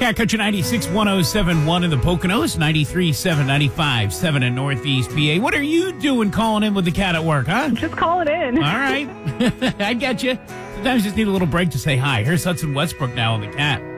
Cat Country 96, 107.1 in the Poconos, 93.7, 95.7 in Northeast PA. What are you doing calling in with the cat at work, huh? Just calling in. All right. I get you. Sometimes you just need a little break to say hi. Here's Hudson Westbrook now on the Cat.